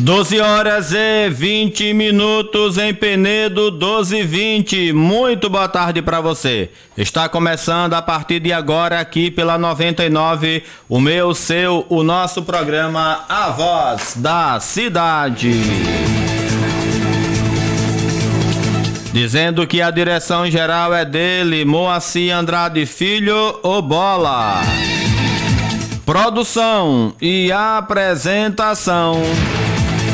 12 horas e 20 minutos em Penedo, 12h20. Muito boa tarde para você. Está começando a partir de agora aqui pela 99, o meu, seu, o nosso programa A Voz da Cidade. Dizendo que a direção geral é dele, Moacir Andrade Filho, o Bola. Produção e apresentação,